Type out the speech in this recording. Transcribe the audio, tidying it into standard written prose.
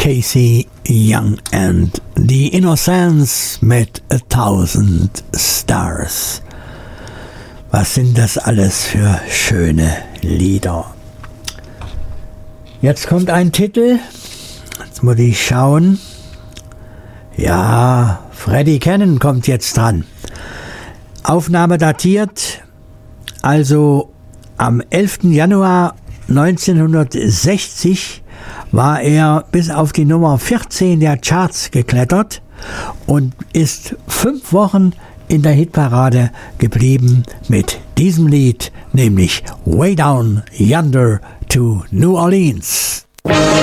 Casey Young and the Innocents mit 1000 Stars. Was sind das alles für schöne Lieder? Jetzt kommt ein Titel. Jetzt muss ich schauen. Ja, Freddie Cannon kommt jetzt dran. Aufnahme datiert, also am 11. Januar 1960 war er bis auf die Nummer 14 der Charts geklettert und ist 5 Wochen in der Hitparade geblieben mit diesem Lied, nämlich Way Down Yonder to New Orleans.